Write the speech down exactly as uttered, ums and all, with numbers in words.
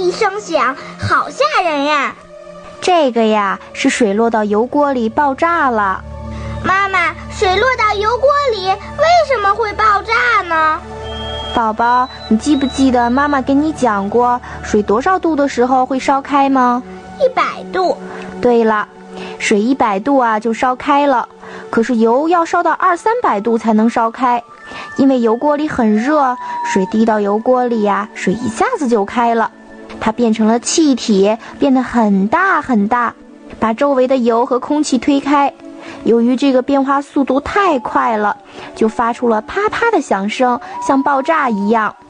一声响，好吓人呀！ 这个呀，是水落到油锅里爆炸了。 妈妈，水落到油锅里为什么会爆炸呢？ 宝宝，你记不记得妈妈跟你讲过，水多少度的时候会烧开吗？ 一百度。 对了，水一百度啊就烧开了，可是油要烧到二三百度才能烧开，因为油锅里很热，水滴到油锅里呀、啊，水一下子就开了，它变成了气体，变得很大很大，把周围的油和空气推开。由于这个变化速度太快了，就发出了啪啪的响声，像爆炸一样。